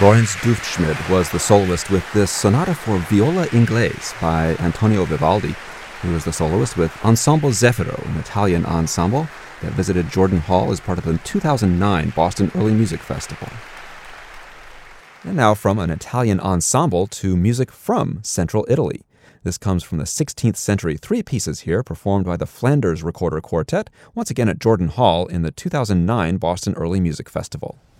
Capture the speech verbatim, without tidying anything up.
Lorenz Dufschmid was the soloist with this Sonata for Viola Inglese by Antonio Vivaldi. He was the soloist with Ensemble Zefiro, an Italian ensemble that visited Jordan Hall as part of the two thousand nine Boston Early Music Festival. And now from an Italian ensemble to music from Central Italy. This comes from the sixteenth century, three pieces here performed by the Flanders Recorder Quartet, once again at Jordan Hall in the two thousand nine Boston Early Music Festival.